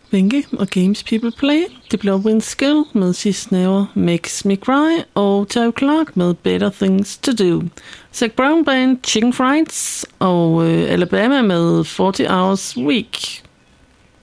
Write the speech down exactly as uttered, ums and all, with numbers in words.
Vinke og Games People Play. Det blev Winskill med Cisnever Makes Me Cry og Terry Clark med Better Things to Do. Zac Brown Band Chicken Frieds og øh, Alabama med forty hours Week.